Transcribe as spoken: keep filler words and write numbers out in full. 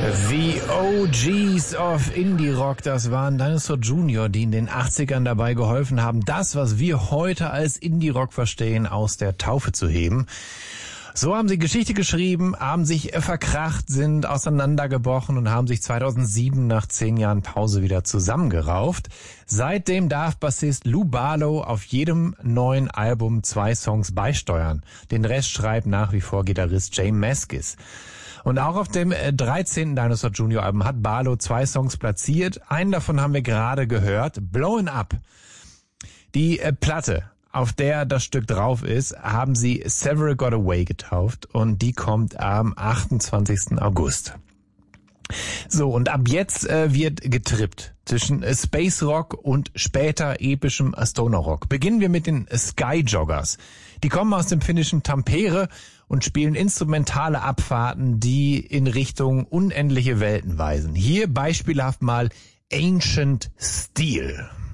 The O Gs of Indie Rock, das waren Dinosaur Junior, die in den achtzigern dabei geholfen haben, das, was wir heute als Indie Rock verstehen, aus der Taufe zu heben. So haben sie Geschichte geschrieben, haben sich verkracht, sind auseinandergebrochen und haben sich zweitausendsieben nach zehn Jahren Pause wieder zusammengerauft. Seitdem darf Bassist Lou Barlow auf jedem neuen Album zwei Songs beisteuern. Den Rest schreibt nach wie vor Gitarrist Jay Mascis. Und auch auf dem dreizehnten Dinosaur Junior Album hat Barlow zwei Songs platziert. Einen davon haben wir gerade gehört, Blowin' Up. Die äh, Platte, auf der das Stück drauf ist, haben sie Several Got Away getauft und die kommt am achtundzwanzigsten August. So, und ab jetzt äh, wird getrippt zwischen äh, Space Rock und später epischem Stoner Rock. Beginnen wir mit den Skyjoggers. Die kommen aus dem finnischen Tampere und spielen instrumentale Abfahrten, die in Richtung unendliche Welten weisen. Hier beispielhaft mal Ancient Steel.